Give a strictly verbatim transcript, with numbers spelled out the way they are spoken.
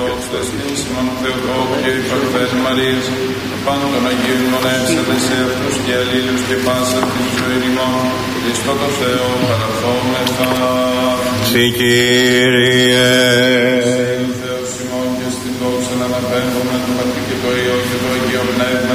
δόξα στην Σιμών Θεοτόκου και υπαρθές Μαρίας, πάντων Αγίων μονεύσατε σε αυτούς και αλλήλους και πάσα την ζωή ημών, Χριστό το Θεό παραθόμεθα. Συ Κύριε.